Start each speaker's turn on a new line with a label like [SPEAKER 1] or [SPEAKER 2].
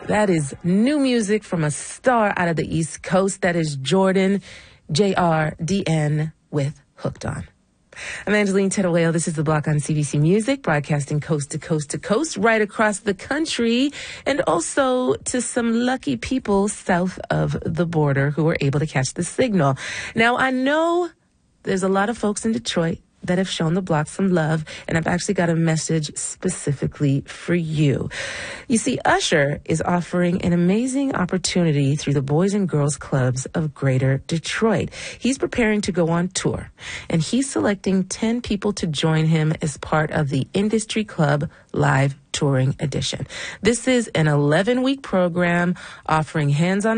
[SPEAKER 1] That is new music from a star out of the East Coast. That is Jordan, JRDN with Hooked On. I'm Angeline Teruel. This is The Block on CBC Music, broadcasting coast to coast to coast, right across the country, and also to some lucky people south of the border who were able to catch the signal. Now, I know there's a lot of folks in Detroit that have shown the block some love, and I've actually got a message specifically for you. You see, Usher is offering an amazing opportunity through the Boys and Girls Clubs of Greater Detroit. He's preparing to go on tour, and he's selecting 10 people to join him as part of the Industry Club Live Touring Edition. This is an 11-week program offering hands-on